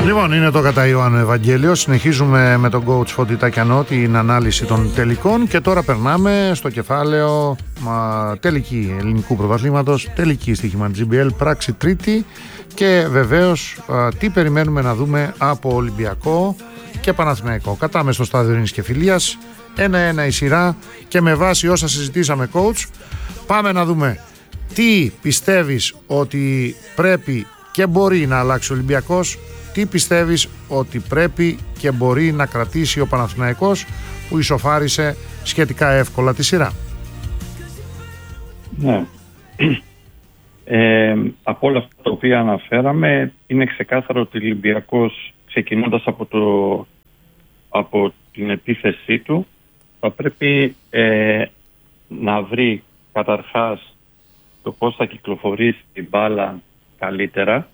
Λοιπόν, είναι το κατά Ιωάννου Ευαγγέλιο. Συνεχίζουμε με τον coach Φώτη Τακιανό την ανάλυση των τελικών και τώρα περνάμε στο κεφάλαιο τελική ελληνικού πρωταθλήματος, τελική στοίχημα GBL, πράξη τρίτη και βεβαίως τι περιμένουμε να δούμε από Ολυμπιακό και Παναθηναϊκό. Κατάμε στο στάδιο Ειρήνης και Φιλίας, 1-1 η σειρά και με βάση όσα συζητήσαμε coach, πάμε να δούμε τι πιστεύεις ότι πρέπει και μπορεί να αλλάξει ο Ολυμπιακός, τι πιστεύεις ότι πρέπει και μπορεί να κρατήσει ο Παναθηναϊκός που ισοφάρισε σχετικά εύκολα τη σειρά. Ναι. Από όλα αυτά τα οποία αναφέραμε είναι ξεκάθαρο ότι ο Ολυμπιακός, ξεκινώντας από την επίθεσή του, θα πρέπει να βρει καταρχάς το πώς θα κυκλοφορήσει την μπάλα καλύτερα.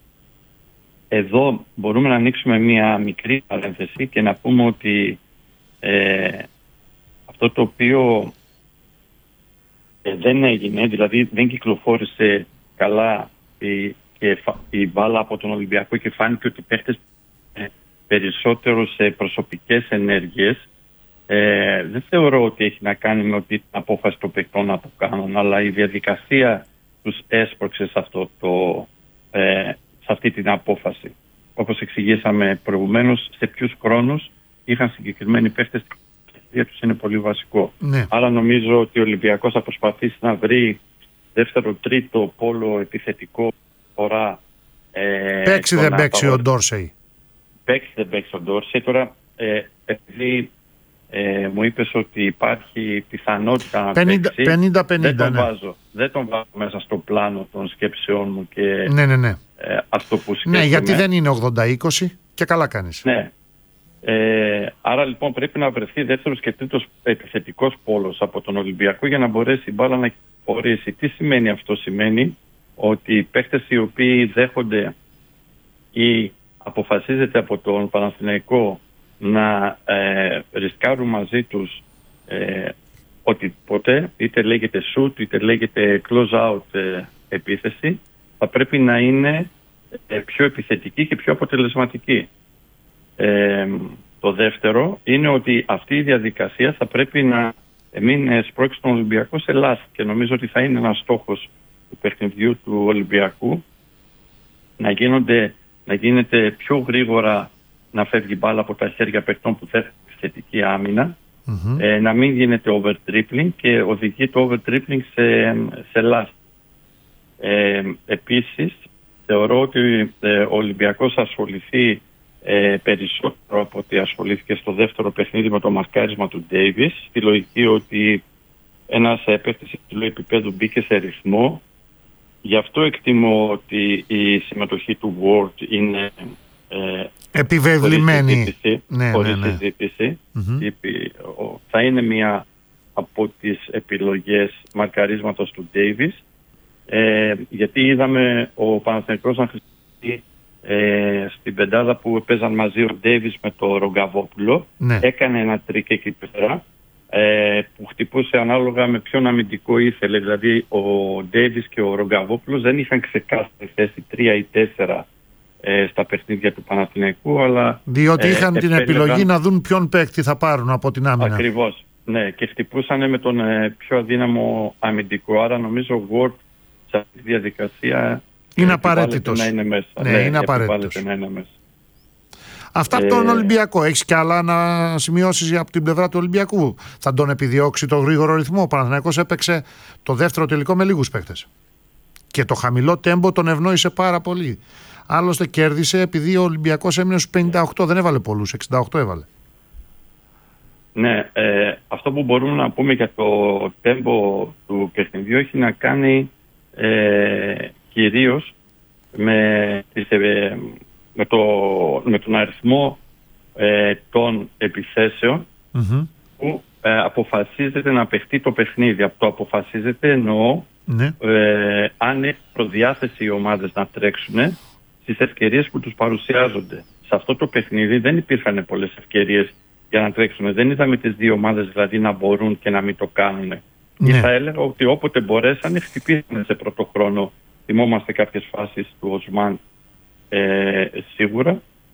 Εδώ μπορούμε να ανοίξουμε μια μικρή παρένθεση και να πούμε ότι αυτό το οποίο δεν έγινε, δηλαδή δεν κυκλοφόρησε καλά η μπάλα από τον Ολυμπιακό και φάνηκε ότι παίχτες περισσότερο σε προσωπικές ενέργειες, δεν θεωρώ ότι έχει να κάνει με ότι την απόφαση των παιχτών να το κάνουν, αλλά η διαδικασία τους έσπρωξε σε αυτή την απόφαση. Όπως εξηγήσαμε προηγουμένως, σε ποιους χρόνους είχαν συγκεκριμένοι παίχτες, για τους είναι πολύ βασικό. Ναι. Άρα νομίζω ότι ο Ολυμπιακός θα προσπαθήσει να βρει δεύτερο, τρίτο πόλο επιθετικό φορά. Παίξει δεν παίξει ο Ντόρσεϊ. Παίξει δεν παίξει ο Ντόρσεϊ. Τώρα, επειδή μου είπες ότι υπάρχει πιθανότητα να παίξει, 50-50, δεν τον βάζω μέσα στο πλάνο των σκέψεών μου και ναι. αυτό που σκέφτομαι. Ναι, γιατί δεν είναι 80-20 και καλά κάνεις. Ναι. Άρα λοιπόν πρέπει να βρεθεί δεύτερος και τρίτος επιθετικός πόλος από τον Ολυμπιακό για να μπορέσει η μπάλα να κυκλοφορήσει. Τι σημαίνει αυτό? Σημαίνει ότι οι παίχτες οι οποίοι δέχονται ή αποφασίζεται από τον Παναθηναϊκό να ρισκάρουν μαζί τους οτιδήποτε, είτε λέγεται shoot είτε λέγεται close out επίθεση, θα πρέπει να είναι πιο επιθετική και πιο αποτελεσματική. Το δεύτερο είναι ότι αυτή η διαδικασία θα πρέπει να μην σπρώξει τον Ολυμπιακό σε λάθη και νομίζω ότι θα είναι ένας στόχος του παιχνιδιού του Ολυμπιακού να γίνεται πιο γρήγορα να φεύγει μπάλα από τα χέρια παιχτών που θέλουν θετική άμυνα, να μην γίνεται over-dribbling και οδηγεί το over-dribbling σε λάθη. Επίσης, θεωρώ ότι ο Ολυμπιακός ασχοληθεί περισσότερο από ότι ασχολήθηκε στο δεύτερο παιχνίδι με το μαρκάρισμα του Ντέιβις, στη λογική ότι ένας παίκτης υψηλού επίπεδου μπήκε σε ρυθμό. Γι' αυτό εκτιμώ ότι η συμμετοχή του Ward είναι επιβεβλημένη. Χωρίς συζήτηση. Θα είναι μία από τις επιλογές μαρκαρίσματος του Ντέιβις, γιατί είδαμε ο Παναθηναϊκός να χρησιμοποιεί στην πεντάδα που παίζαν μαζί ο Ντέιβις με το Ρογκαβόπουλο. Έκανε ένα τρίκ εκεί πέρα που χτυπούσε ανάλογα με ποιον αμυντικό ήθελε. Δηλαδή ο Ντέιβις και ο Ρογκαβόπουλος δεν είχαν ξεκάθαρη θέση 3 ή 4 στα παιχνίδια του Παναθηναϊκού, αλλά διότι είχαν την επιλογή να δουν ποιον παίκτη θα πάρουν από την άμυνα. Ακριβώς, ναι, και χτυπούσαν με τον πιο αδύναμο αμυντικό. Άρα νομίζω ο Ward σε αυτή τη διαδικασία είναι απαραίτητος να είναι μέσα. Ναι, είναι απαραίτητος να είναι μέσα. Αυτά από τον Ολυμπιακό. Έχεις και άλλα να σημειώσεις από την πλευρά του Ολυμπιακού? Θα τον επιδιώξει το γρήγορο ρυθμό? Ο Παναθηναϊκός έπαιξε το δεύτερο τελικό με λίγους παίκτες και το χαμηλό τέμπο τον ευνόησε πάρα πολύ. Άλλωστε κέρδισε επειδή ο Ολυμπιακός έμεινε στους 58, δεν έβαλε πολλούς, 68 έβαλε. Ναι, αυτό που μπορούμε να πούμε για το τέμπο του παιχνιδιού έχει να κάνει κυρίως με τον αριθμό των επιθέσεων που αποφασίζεται να παιχτεί το παιχνίδι. Από το αποφασίζεται εννοώ αν έχει προδιάθεση οι ομάδες να τρέξουν στις ευκαιρίες που τους παρουσιάζονται. Σε αυτό το παιχνίδι δεν υπήρχαν πολλές ευκαιρίες για να τρέξουν. Δεν είδαμε τις δύο ομάδες δηλαδή να μπορούν και να μην το κάνουν. Και θα έλεγα ότι όποτε μπορέσανε χτυπήσανε σε πρώτο χρόνο. Θυμόμαστε κάποιες φάσεις του Οσμάν σίγουρα.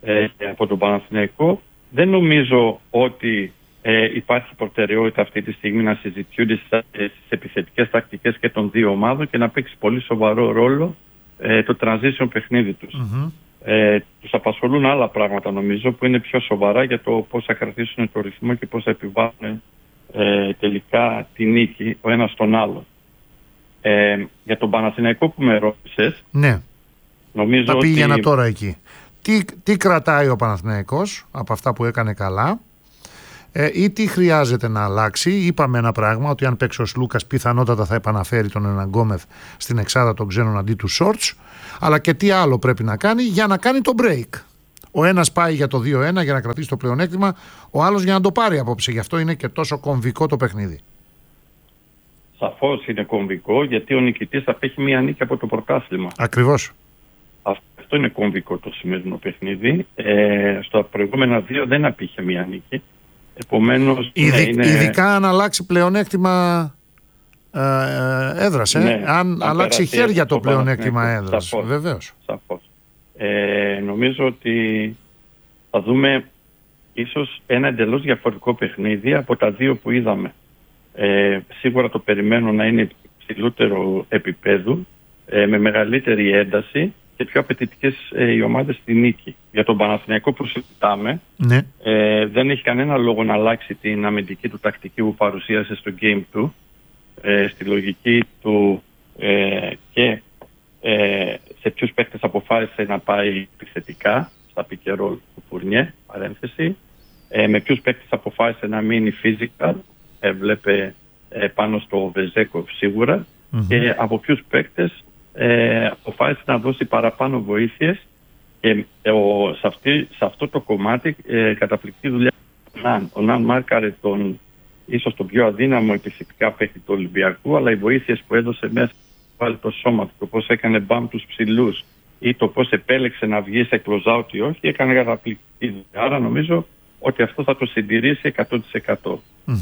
από τον Παναθηναϊκό. Δεν νομίζω ότι υπάρχει προτεραιότητα αυτή τη στιγμή να συζητιούνται στις επιθετικές τακτικές και των δύο ομάδων και να παίξει πολύ σοβαρό ρόλο το transition παιχνίδι τους. Τους απασχολούν άλλα πράγματα νομίζω που είναι πιο σοβαρά για το πώς θα κρατήσουν το ρυθμό και πώς θα επιβάλλουν τελικά τη νίκη ο ένας τον άλλο. Για τον Παναθηναϊκό που με ρώτησες, ναι, νομίζω τα πήγαινα τώρα εκεί. Τι κρατάει ο Παναθηναϊκός από αυτά που έκανε καλά ή τι χρειάζεται να αλλάξει? Είπαμε ένα πράγμα, ότι αν παίξει ο Σλούκας πιθανότατα θα επαναφέρει τον Εναγκόμεθ στην εξάδα των ξένων αντί του Σόρτς, αλλά και τι άλλο πρέπει να κάνει για να κάνει το break. Ο ένας πάει για το 2-1 για να κρατήσει το πλεονέκτημα, ο άλλος για να το πάρει απόψε. Γι' αυτό είναι και τόσο κομβικό το παιχνίδι. Σαφώς είναι κομβικό, γιατί ο νικητής θα απέχει μία νίκη από το πρωτάθλημα. Ακριβώς. Αυτό είναι κομβικό το σημερινό παιχνίδι. Στα προηγούμενα δύο δεν απήχε μία νίκη. Επομένως, ειδικά αν αλλάξει πλεονέκτημα έδρας. Ναι, αν αλλάξει χέρια το πλεονέκτημα έδρας. Βεβαίως. Σαφώς. Νομίζω ότι θα δούμε ίσως ένα εντελώς διαφορετικό παιχνίδι από τα δύο που είδαμε. Σίγουρα το περιμένω να είναι ψηλότερο επίπεδου, με μεγαλύτερη ένταση και πιο απαιτητικές οι ομάδες στη νίκη. Για τον Παναθηναϊκό που συζητάμε, ναι, δεν έχει κανένα λόγο να αλλάξει την αμυντική του τακτική που παρουσίασε στο Game 2, στη λογική του και σε ποιους παίκτες αποφάσισε να πάει επιθετικά, στα pick and roll του Φουρνιέ, παρένθεση, με ποιους παίκτες αποφάσισε να μείνει physical, έβλεπε πάνω στο Βεζέκοφ σίγουρα, και από ποιους παίκτες αποφάσισε να δώσει παραπάνω βοήθειες, και σε αυτό το κομμάτι καταπληκτική δουλειά. Ο Ναν μάρκαρε ίσως τον πιο αδύναμο επιθετικά παίκτη του Ολυμπιακού, αλλά οι βοήθειες που έδωσε μέσα βάλει το σώμα του, το πώς έκανε μπαμ τους ψηλούς ή το πώς επέλεξε να βγει σε close out ή όχι, έκανε καταπληκτική δουλειά. Άρα νομίζω ότι αυτό θα το συντηρήσει 100%.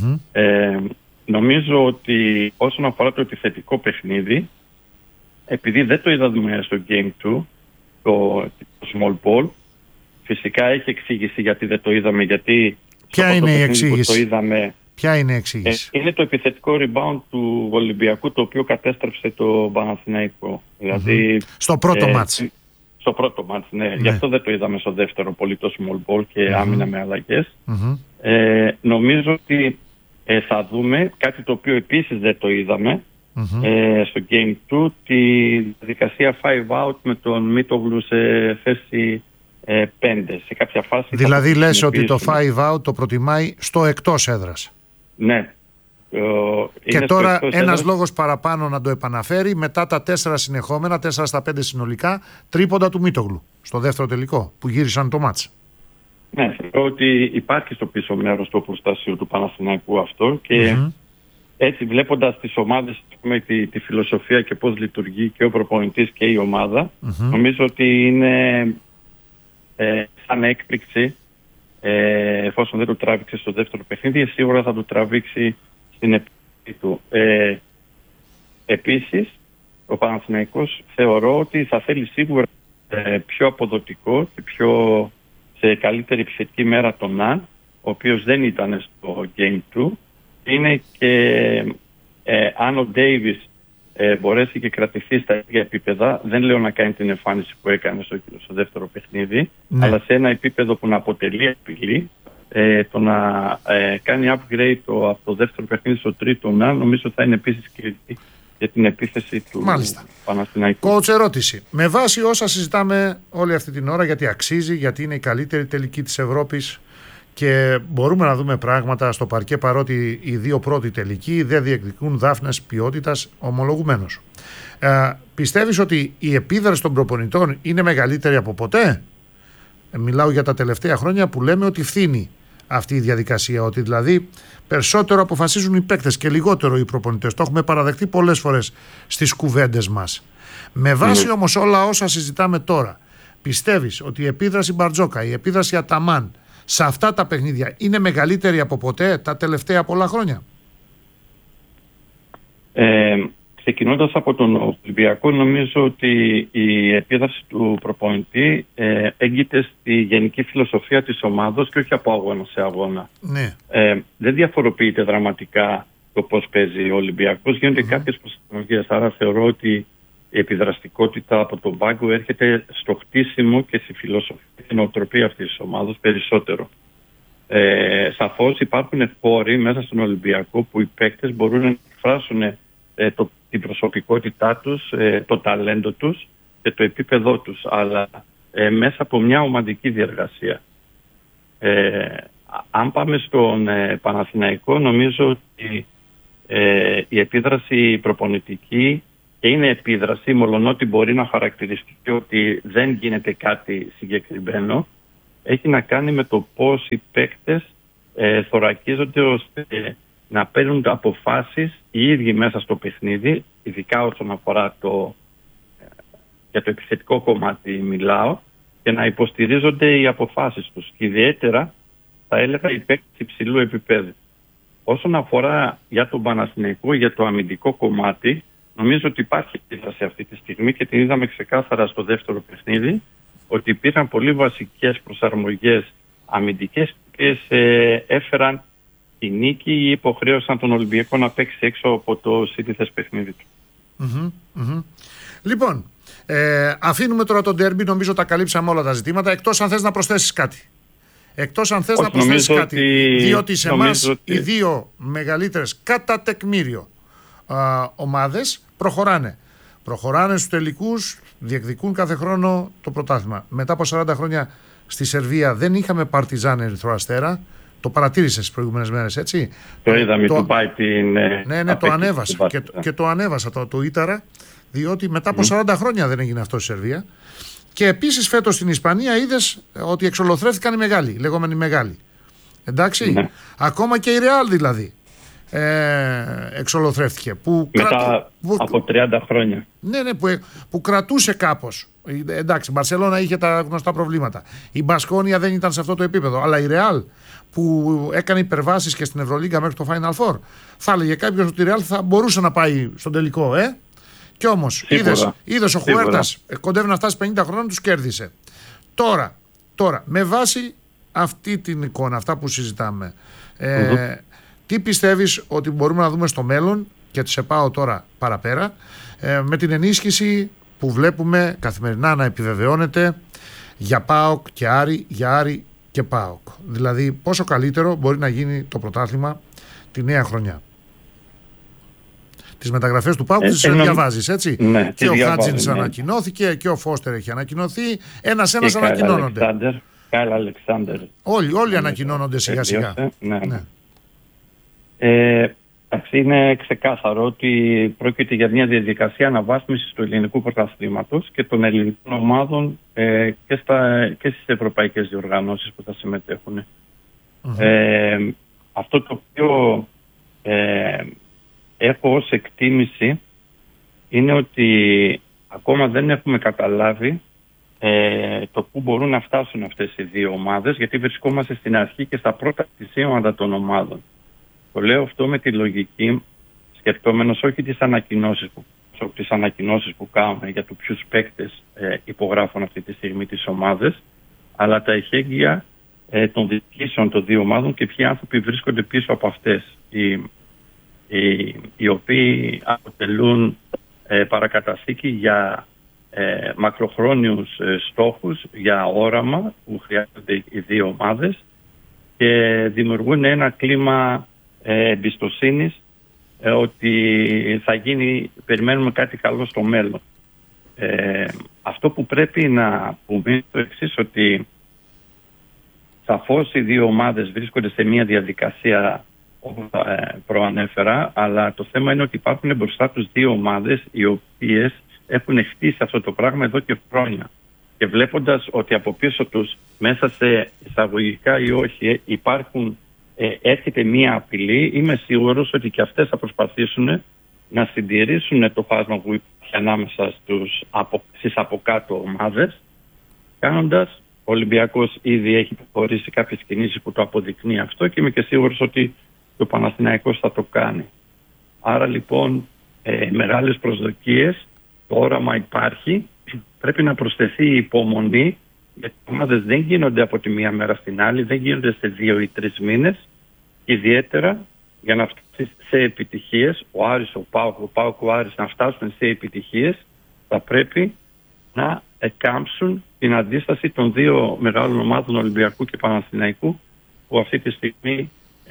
Νομίζω ότι όσον αφορά το επιθετικό παιχνίδι, επειδή δεν το είδαμε στο Game 2, το small ball, φυσικά έχει εξήγηση γιατί δεν το είδαμε, γιατί ποια είναι η εξήγηση? Το είδαμε, ποια είναι η εξήγηση? Είναι το επιθετικό rebound του Ολυμπιακού, το οποίο κατέστρεψε το Παναθηναϊκό. Δηλαδή, στο πρώτο μάτς. Στο πρώτο μάτς, ναι. Γι' αυτό δεν το είδαμε στο δεύτερο πολύ το small ball και άμυνα με αλλαγές. Νομίζω ότι θα δούμε κάτι το οποίο επίσης δεν το είδαμε στο Game 2, τη διαδικασία 5 out με τον Μίτογλου σε θέση 5. Σε κάποια φάση. Δηλαδή λες ότι το 5 out το προτιμάει στο εκτός έδρας. Ναι. Και τώρα ένας λόγος παραπάνω να το επαναφέρει μετά τα 4 συνεχόμενα, 4 στα 5 συνολικά, τρίποντα του Μίτογλου στο δεύτερο τελικό που γύρισαν το μάτς. Ναι, θεωρώ ότι υπάρχει στο πίσω μέρος το προστάσιο του Παναθηναϊκού αυτό, και έτσι βλέποντας τις ομάδες με τη φιλοσοφία και πώς λειτουργεί και ο προπονητής και η ομάδα, νομίζω ότι είναι σαν έκπληξη, εφόσον δεν το τράβηξε στο δεύτερο παιχνίδι, σίγουρα θα το τραβήξει στην επίθεση του. Επίσης, ο Παναθηναϊκός θεωρώ ότι θα θέλει σίγουρα πιο αποδοτικό και σε καλύτερη επιθετική μέρα τον Ναν, ο οποίος δεν ήταν στο Game 2. Είναι και αν ο Ντέιβις μπορέσει και κρατηθεί στα ίδια επίπεδα, δεν λέω να κάνει την εμφάνιση που έκανε στο δεύτερο παιχνίδι, αλλά σε ένα επίπεδο που να αποτελεί απειλή, το να κάνει upgrade από το δεύτερο παιχνίδι στο τρίτο, νομίζω θα είναι επίσης κλειδί για την επίθεση του Παναθηναϊκού. Coach, ερώτηση. Με βάση όσα συζητάμε όλη αυτή την ώρα, γιατί αξίζει, γιατί είναι η καλύτερη τελική της Ευρώπης και μπορούμε να δούμε πράγματα στο παρκέ, παρότι οι δύο πρώτοι τελικοί δεν διεκδικούν δάφνες ποιότητας, ομολογουμένως. Πιστεύεις ότι η επίδραση των προπονητών είναι μεγαλύτερη από ποτέ? Μιλάω για τα τελευταία χρόνια που λέμε ότι φθήνει αυτή η διαδικασία, ότι δηλαδή περισσότερο αποφασίζουν οι παίκτες και λιγότερο οι προπονητές. Το έχουμε παραδεχτεί πολλές φορές στις κουβέντες μας. Με βάση όμως όλα όσα συζητάμε τώρα, πιστεύεις ότι η επίδραση Μπαρτζόκα, η επίδραση Αταμάν σε αυτά τα παιχνίδια είναι μεγαλύτερη από ποτέ τα τελευταία πολλά χρόνια? Ξεκινώντας από τον Ολυμπιακό, νομίζω ότι η επίδραση του προπονητή έγκυται στη γενική φιλοσοφία της ομάδος και όχι από αγώνα σε αγώνα. Ναι. Δεν διαφοροποιείται δραματικά το πώς παίζει ο Ολυμπιακός. Γίνονται κάποιες προσαρμογές, άρα θεωρώ ότι η επιδραστικότητα από τον πάγκο έρχεται στο χτίσιμο και στη φιλοσοφία και την οτροπία αυτής της ομάδας περισσότερο. Σαφώς υπάρχουν χώροι μέσα στον Ολυμπιακό που οι παίκτες μπορούν να εκφράσουν την προσωπικότητά τους, το ταλέντο τους και το επίπεδό τους, αλλά μέσα από μια ομαδική διεργασία. Αν πάμε στον Παναθηναϊκό, νομίζω ότι η επίδραση προπονητική, και είναι επίδραση, μολονότι μπορεί να χαρακτηριστεί ότι δεν γίνεται κάτι συγκεκριμένο, έχει να κάνει με το πώς οι παίκτες θωρακίζονται ώστε να παίρνουν αποφάσεις οι ίδιοι μέσα στο παιχνίδι, ειδικά όσον αφορά για το επιθετικό κομμάτι μιλάω, και να υποστηρίζονται οι αποφάσεις τους. Και ιδιαίτερα θα έλεγα οι παίκτες υψηλού επίπεδου. Όσον αφορά για τον Παναθηναϊκό, για το αμυντικό κομμάτι, νομίζω ότι υπάρχει επίδραση αυτή τη στιγμή και την είδαμε ξεκάθαρα στο δεύτερο παιχνίδι, ότι υπήρχαν πολύ βασικές προσαρμογές αμυντικές που έφεραν τη νίκη ή υποχρέωσαν τον Ολυμπιακό να παίξει έξω από το συνήθες παιχνίδι του. Λοιπόν, αφήνουμε τώρα τον ντέρμπι, νομίζω τα καλύψαμε όλα τα ζητήματα, εκτός αν θες να προσθέσεις κάτι. Διότι σε εμάς οι δύο μεγαλύτερες κατά τεκμήριο ομάδες προχωράνε στους τελικούς, διεκδικούν κάθε χρόνο το πρωτάθλημα. Μετά από 40 χρόνια στη Σερβία δεν είχαμε Παρτιζάν Ερυθρό Αστέρα. Το παρατήρησες τις προηγούμενες μέρες, έτσι? Το είδαμε, του πάει την... Ναι, το ανέβασα και το ανέβασα το Ήταρα, διότι μετά από 40 χρόνια δεν έγινε αυτό στη Σερβία. Και επίσης φέτος στην Ισπανία είδες ότι εξολοθρεύτηκαν οι μεγάλοι, λεγόμενοι μεγάλοι. Εντάξει, ακόμα και η Ρεάλ δηλαδή εξολοθρεύτηκε. Από 30 χρόνια. Ναι, που κρατούσε κάπως. Εντάξει, η Μπαρσελόνα είχε τα γνωστά προβλήματα. Η Μπασκόνια δεν ήταν σε αυτό το επίπεδο. Αλλά η Ρεάλ που έκανε υπερβάσεις και στην Ευρωλίγκα μέχρι το Final Four, θα έλεγε κάποιος ότι η Ρεάλ θα μπορούσε να πάει στον τελικό, Και όμως είδες ο Χουέρτας κοντεύει να φτάσει 50 χρόνια, τους κέρδισε. Τώρα με βάση αυτή την εικόνα, αυτά που συζητάμε, τι πιστεύεις ότι μπορούμε να δούμε στο μέλλον, και σε πάω τώρα παραπέρα, με την ενίσχυση που βλέπουμε καθημερινά να επιβεβαιώνεται για ΠΑΟΚ και Άρη, για Άρη και ΠΑΟΚ? Δηλαδή πόσο καλύτερο μπορεί να γίνει το πρωτάθλημα τη νέα χρονιά? Τις μεταγραφές του ΠΑΟΚ τις διαβάζεις, έτσι? Ναι, και ο Χάτζινς ανακοινώθηκε και ο Φώστερ έχει ανακοινωθεί. Ένας ανακοινώνονται. Κάιλ Αλεξάνδερ. Όλοι ανακοινώνονται σιγά σιγά. Είναι ξεκάθαρο ότι πρόκειται για μια διαδικασία αναβάθμισης του ελληνικού πρωταθλήματος και των ελληνικών ομάδων και στις ευρωπαϊκές διοργανώσεις που θα συμμετέχουν. Αυτό το οποίο έχω ως εκτίμηση είναι ότι ακόμα δεν έχουμε καταλάβει το πού μπορούν να φτάσουν αυτές οι δύο ομάδες, γιατί βρισκόμαστε στην αρχή και στα πρώτα πλησίματα των ομάδων. Το λέω αυτό με τη λογική, σκεπτόμενος όχι τις ανακοινώσεις που κάνουμε για το ποιους παίκτες υπογράφουν αυτή τη στιγμή τις ομάδες, αλλά τα εχέγγυα των διοικήσεων των δύο ομάδων και ποιοι άνθρωποι βρίσκονται πίσω από αυτές, οι οποίοι αποτελούν παρακαταθήκη για μακροχρόνιους στόχους, για όραμα που χρειάζονται οι δύο ομάδες και δημιουργούν ένα κλίμα εμπιστοσύνης ότι θα γίνει, περιμένουμε κάτι καλό στο μέλλον. Αυτό που πρέπει να πούμε είναι το εξής, ότι σαφώς οι δύο ομάδες βρίσκονται σε μια διαδικασία όπως προανέφερα, αλλά το θέμα είναι ότι υπάρχουν μπροστά τους δύο ομάδες οι οποίες έχουν χτίσει αυτό το πράγμα εδώ και χρόνια. Και βλέποντας ότι από πίσω τους, μέσα σε εισαγωγικά ή όχι, έρχεται μία απειλή, είμαι σίγουρος ότι και αυτές θα προσπαθήσουν να συντηρήσουν το φάσμα που υπάρχει ανάμεσα στις από κάτω ομάδες, κάνοντας, ο Ολυμπιακός ήδη έχει προχωρήσει κάποιες κινήσεις που το αποδεικνύει αυτό και είμαι και σίγουρος ότι ο Παναθηναϊκός θα το κάνει. Άρα λοιπόν μεγάλες προσδοκίες, το όραμα υπάρχει, πρέπει να προσθεθεί η υπομονή, γιατί οι ομάδες δεν γίνονται από τη μία μέρα στην άλλη, δεν γίνονται σε 2 ή 3 μήνες, ιδιαίτερα για να φτάσει σε επιτυχίες, ο Άρης, ο ΠΑΟΚ, ο Άρης να φτάσουν σε επιτυχίες, θα πρέπει να εκάμψουν την αντίσταση των 2 μεγάλων ομάδων Ολυμπιακού και Παναθηναϊκού, που αυτή τη στιγμή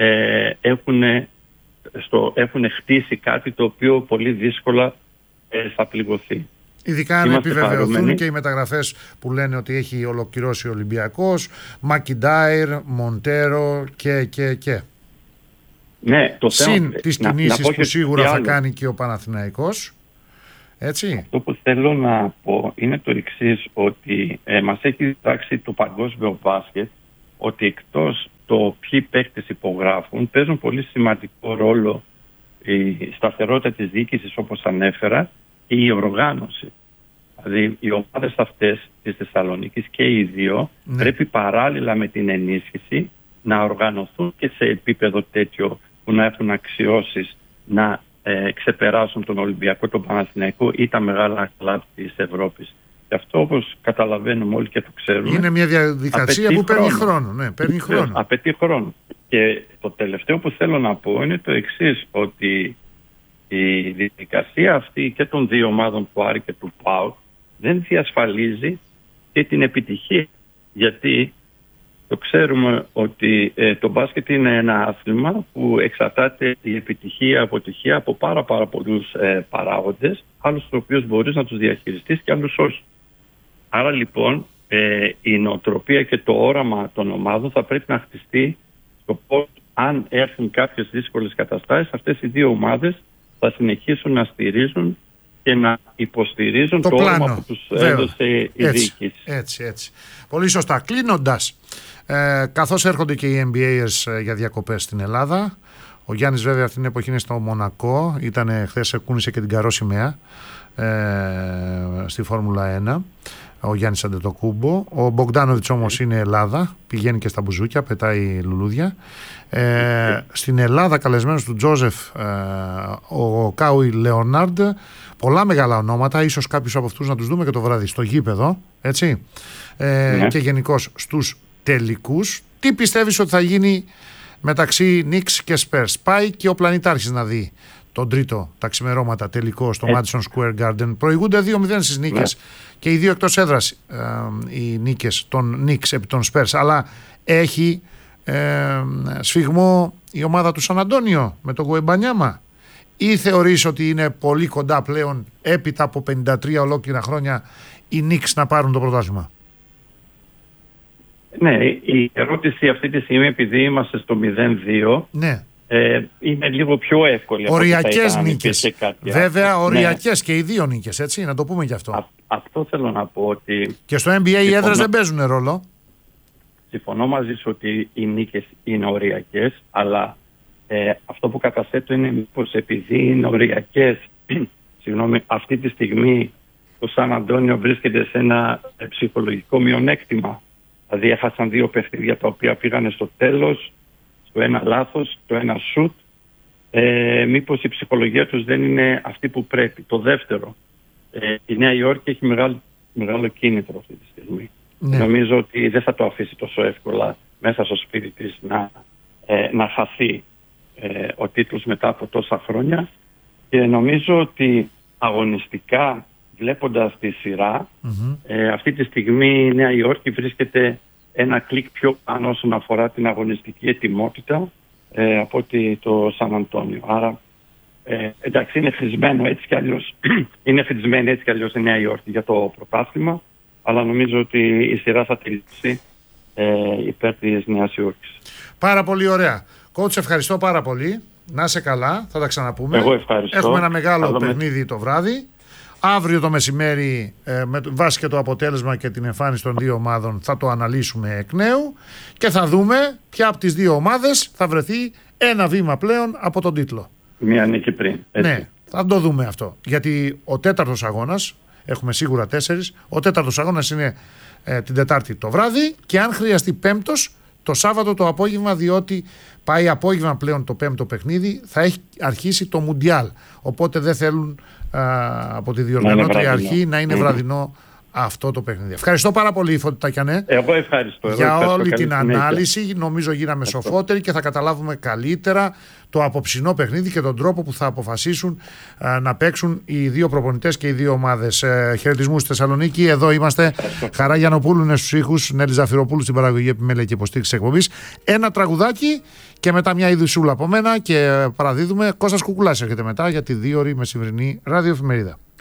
έχουν χτίσει κάτι το οποίο πολύ δύσκολα θα πληγωθεί. Ειδικά αν επιβεβαιωθούν και οι μεταγραφές που λένε ότι έχει ολοκληρώσει ο Ολυμπιακός, Μακιντάιρ, Μοντέρο και. Ναι, το συν τις κινήσεις που σίγουρα θα κάνει και ο Παναθηναϊκός. Έτσι. Αυτό που θέλω να πω είναι το εξής, ότι μας έχει διδάξει το παγκόσμιο μπάσκετ ότι εκτός το ποιοι παίκτες υπογράφουν, παίζουν πολύ σημαντικό ρόλο η σταθερότητα της διοίκησης, όπως ανέφερα, και η οργάνωση. Δηλαδή οι ομάδες αυτές της Θεσσαλονίκης και οι 2 πρέπει παράλληλα με την ενίσχυση να οργανωθούν και σε επίπεδο τέτοιο που να έχουν αξιώσεις να ξεπεράσουν τον Ολυμπιακό, τον Παναθηναϊκό ή τα μεγάλα κλαμπ της Ευρώπης. Και αυτό, όπως καταλαβαίνουμε όλοι και το ξέρουμε, είναι μια διαδικασία που παίρνει χρόνο. Ναι, παίρνει χρόνο. Απαιτεί χρόνο. Και το τελευταίο που θέλω να πω είναι το εξής, ότι η διαδικασία αυτή και των 2 ομάδων του Άρη και του ΠΑΟΚ δεν διασφαλίζει και την επιτυχία. Γιατί το ξέρουμε ότι το μπάσκετ είναι ένα άθλημα που εξαρτάται η επιτυχία, αποτυχία από πάρα πολλούς παράγοντες, άλλους τους οποίους μπορείς να τους διαχειριστείς και άλλους όχι. Άρα λοιπόν η νοοτροπία και το όραμα των ομάδων θα πρέπει να χτιστεί στο πώς, αν έρθουν κάποιες δύσκολες καταστάσεις, αυτές οι 2 ομάδες θα συνεχίσουν να στηρίζουν και να υποστηρίζουν το όραμα που τους έδωσε η διοίκηση. Έτσι. Πολύ σωστά. Κλείνοντας, καθώς έρχονται και οι NBAers για διακοπές στην Ελλάδα, ο Γιάννης βέβαια αυτή την εποχή είναι στο Μονακό, χθες κούνησε και την καρό σημαία στη Φόρμουλα 1, ο Γιάννης Αντετοκούμπο. Ο Μπογκδάνοβιτς όμως είναι Ελλάδα, πηγαίνει και στα μπουζούκια, πετάει λουλούδια. Στην Ελλάδα καλεσμένος του Τζόζεφ ο Κάουι Λεονάρντ, πολλά μεγάλα ονόματα, ίσως κάποιους από αυτούς να τους δούμε και το βράδυ στο γήπεδο, έτσι, και γενικώς στους τελικούς. Τι πιστεύεις ότι θα γίνει μεταξύ Knicks και Spurs? Πάει και ο Πλανητάρχης να δει τον τρίτο τα ξημερώματα τελικό στο Madison Square Garden. Προηγούνται 2-0 στις νίκες και οι 2 εκτός έδρας οι νίκες των Knicks επί των Spurs, αλλά έχει σφιγμό η ομάδα του Σαν Αντώνιο με τον Γουεμπανιάμα, ή θεωρείς ότι είναι πολύ κοντά πλέον έπειτα από 53 ολόκληρα χρόνια οι Knicks να πάρουν το πρωτάθλημα? Ναι, η ερώτηση αυτή τη στιγμή, επειδή είμαστε στο 0-2, είναι λίγο πιο εύκολη. Οριακές νίκες. Βέβαια, οριακές και οι 2 νίκες, έτσι, να το πούμε γι' αυτό. Αυτό θέλω να πω, ότι και στο NBA οι έδρες δεν παίζουν ρόλο. Συμφωνώ μαζί σου ότι οι νίκες είναι οριακές, αλλά αυτό που καταθέτω είναι μήπως επειδή είναι οριακές, αυτή τη στιγμή το Σαν Αντώνιο βρίσκεται σε ένα ψυχολογικό μειονέκτημα. Δηλαδή έχασαν 2 παιχνίδια τα οποία πήγανε στο τέλος, το ένα λάθος, το ένα σουτ. Μήπως η ψυχολογία τους δεν είναι αυτή που πρέπει? Το δεύτερο, η Νέα Υόρκη έχει μεγάλο κίνητρο αυτή τη στιγμή. Νομίζω ότι δεν θα το αφήσει τόσο εύκολα μέσα στο σπίτι της να χαθεί ο τίτλος μετά από τόσα χρόνια, και νομίζω ότι αγωνιστικά, βλέποντας τη σειρά, αυτή τη στιγμή η Νέα Υόρκη βρίσκεται ένα κλικ πιο πάνω όσον αφορά την αγωνιστική ετοιμότητα από ότι το Σαν Αντώνιο. Άρα εντάξει, είναι χρησμένο έτσι κι αλλιώς είναι χρησμένη έτσι κι αλλιώς η Νέα Υόρκη για το πρωτάθλημα, αλλά νομίζω ότι η σειρά θα τελειώσει υπέρ της Νέας Υόρκης. Πάρα πολύ ωραία. Coach, ευχαριστώ πάρα πολύ. Να είσαι καλά, θα τα ξαναπούμε. Εγώ ευχαριστώ. Έχουμε ένα μεγάλο παιχνίδι το βράδυ. Αύριο το μεσημέρι, με βάση και το αποτέλεσμα και την εμφάνιση των 2 ομάδων, θα το αναλύσουμε εκ νέου και θα δούμε ποια από τις 2 ομάδες θα βρεθεί ένα βήμα πλέον από τον τίτλο. Μία νίκη πριν. Έτσι. Ναι, θα το δούμε αυτό. Γιατί ο 4ος αγώνας, έχουμε σίγουρα 4, ο 4ος αγώνας είναι την Τετάρτη το βράδυ, και αν χρειαστεί 5ος, το Σάββατο το απόγευμα, διότι πάει απόγευμα πλέον το 5ο παιχνίδι, θα έχει αρχίσει το Μουντιάλ. Οπότε δεν θέλουν από τη διοργανώτρια αρχή να είναι βραδινό αυτό το παιχνίδι. Ευχαριστώ πάρα πολύ, Φώτη Τακιανέ. Εγώ ευχαριστώ. Για όλη την ανάλυση. Νομίζω γίναμε σοφότεροι και θα καταλάβουμε καλύτερα το απόψινό παιχνίδι και τον τρόπο που θα αποφασίσουν να παίξουν οι δύο προπονητές και οι δύο ομάδες. Χαιρετισμούς στη Θεσσαλονίκη. Εδώ είμαστε. Χαρά Γιαννοπούλου είναι στους ήχους, Νέλη Ζαφυροπούλου στην παραγωγή, επιμέλεια και υποστήριξη εκπομπής. Ένα τραγουδάκι και μετά μια ειδησούλα από μένα και παραδίδουμε. Κώστας Κουκουλάς έρχεται μετά για τη 2ωρη μεσημβρινή ραδιοεφημερίδα.